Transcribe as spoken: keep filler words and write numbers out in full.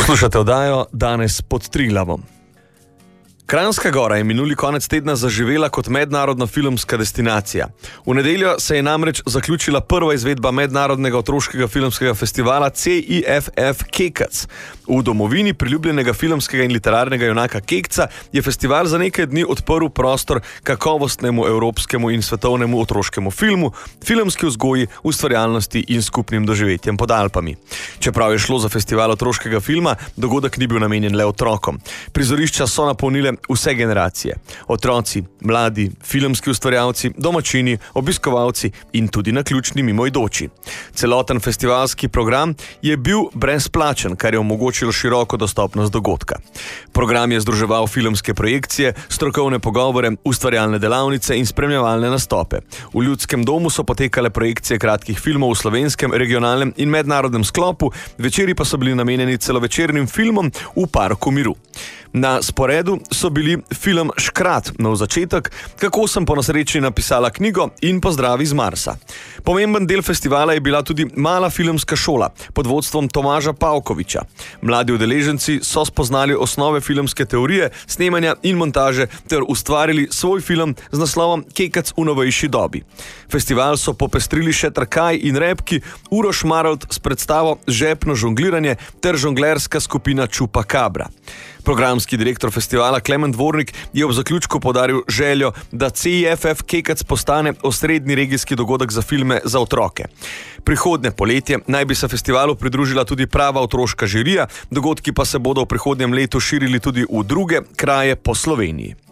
Poslušate oddajo Danes pod Triglavom. Kranjska Gora je minuli konec tedna zaživela kot mednarodna filmska destinacija. V nedeljo se je namreč zaključila prva izvedba mednarodnega otroškega filmskega festivala C I F F Kekec. V domovini priljubljenega filmskega in literarnega junaka Kekca je festival za nekaj dni odprl prostor kakovostnemu evropskemu in svetovnemu otroškemu filmu, filmski vzgoji, ustvarjalnosti in skupnim doživetjem pod Alpami. Čeprav je šlo za festival otroškega filma, dogodek ni bil namenjen le otrokom. Prizorišča so napolnile vse generacije. Otroci, mladi, filmski ustvarjalci, domačini, obiskovalci in tudi naključni mimoidoči. Celoten festivalski program je bil brezplačen, kar je omogočilo široko dostopnost dogodka. Program je združeval filmske projekcije, strokovne pogovore, ustvarjalne delavnice in spremljevalne nastope. V Ljudskem domu so potekale projekcije kratkih filmov v slovenskem, regionalnem in mednarodnem sklopu, večeri pa so bili namenjeni celovečernim filmom v Parku miru. Na sporedu so bili film Škrat, nov začetek, kako sem po nesreči napisala knjigo in Pozdravi iz Marsa. Pomemben del festivala je bila tudi mala filmska šola pod vodstvom Tomaža Pavkoviča. Mladi udeleženci so spoznali osnove filmske teorije, snemanja in montaže ter ustvarili svoj film z naslovom Kekec v novejši dobi. Festival so popestrili še Trkaj in repki, Uroš Marolt s predstavo Žepno žongliranje ter žonglerska skupina Čupakabra. Programski direktor festivala Klemen Dvornik je ob zaključku poudaril željo, da C I F F Kekec postane osrednji regijski dogodek za filme za otroke. Prihodnje poletje naj bi se festivalu pridružila tudi prava otroška žirija, dogodki pa se bodo v prihodnjem letu širili tudi v druge kraje po Sloveniji.